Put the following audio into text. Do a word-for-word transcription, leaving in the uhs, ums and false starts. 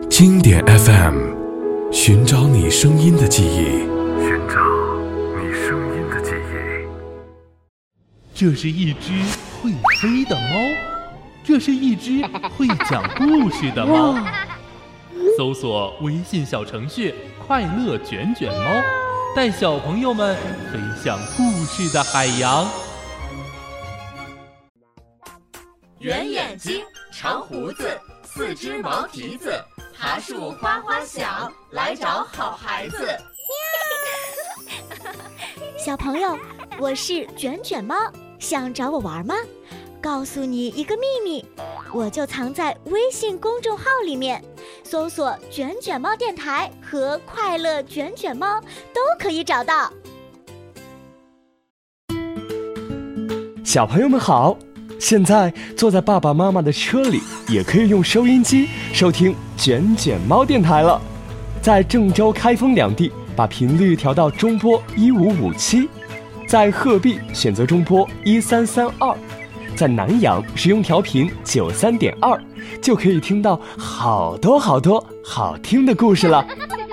经典 F M， 寻找你声音的记忆， 寻找你声音的记忆。 这是一只会飞的猫，这是一只会讲故事的猫。搜索微信小程序快乐卷卷猫，带小朋友们飞向故事的海洋。 圆眼睛，长胡子，四只毛蹄子，爬树哗哗响，来找好孩子。 小朋友，我是卷卷猫，想找我玩吗？告诉你一个秘密，我就藏在微信公众号里面，搜索卷卷猫电台和快乐卷卷猫都可以找到。 小朋友们好，现在坐在爸爸妈妈的车里，也可以用收音机收听卷卷猫电台了。在郑州、开封两地，把频率调到中波一五五七；在鹤壁选择中波一三三二；在南阳使用调频九三点二，就可以听到好多好多好听的故事了。